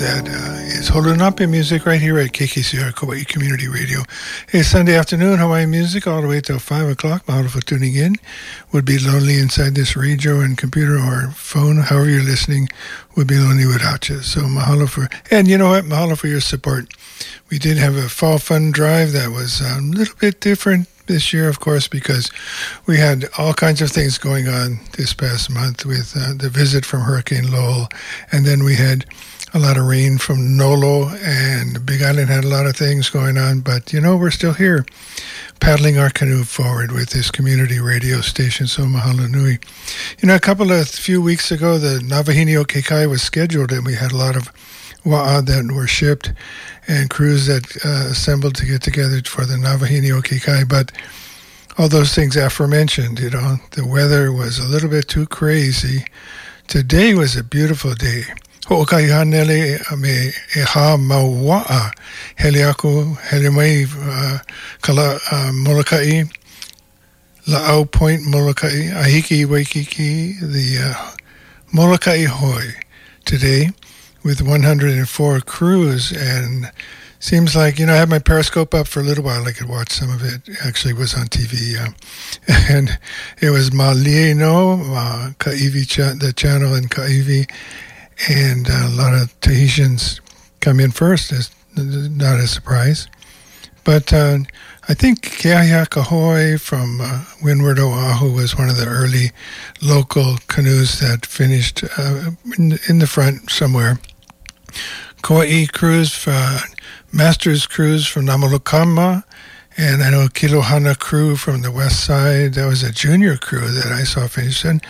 that is Holunape music right here at KKCR Kauai Community Radio. It's Sunday afternoon, Hawaiian music all the way till 5 o'clock. Mahalo for tuning in. Would be lonely inside this radio and computer or phone, however you're listening, would be lonely without you. So mahalo for, and you know what, mahalo for your support. We did have a fall fund drive that was a little bit different this year, of course, because we had all kinds of things going on this past month with the visit from Hurricane Lowell, and then we had a lot of rain from Nolo, and Big Island had a lot of things going on, but, you know, we're still here paddling our canoe forward with this community radio station, so mahalo nui. You know, a few weeks ago, the Navahini o Kekai was scheduled, and we had a lot of wa'a that were shipped and crews that assembled to get together for the Navahini o Kekai, but all those things aforementioned, you know, the weather was a little bit too crazy. Today was a beautiful day. Ho'okai hanele me e ha maua'a hele aku, hele mai kala Molokai, La'au Point Molokai, Ahiki Waikiki, the Molokai Hoi today with 104 crews, and seems like, you know, I had my Periscope up for a little while. I could watch some of it. Actually, it was on TV. And it was Malie no, Ka'ivi, the channel in Ka'ivi, and a lot of Tahitians come in first, not a surprise. But I think Keahia Kahoi from Windward Oahu was one of the early local canoes that finished in the front somewhere. Kauai Cruise, Masters Cruise from Namalukama, and I know Kilohana Crew from the west side. That was a junior crew that I saw finish, and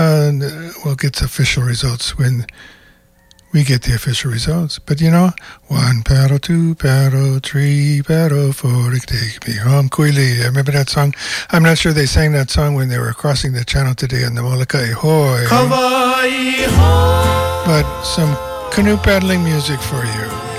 we'll get the official results when we get the official results. But you know, 1 paddle, 2 paddle, 3 paddle, 4, take me home, Kuili. I remember that song. I'm not sure they sang that song when they were crossing the channel today on the Molokai Hoi. But some canoe paddling music for you.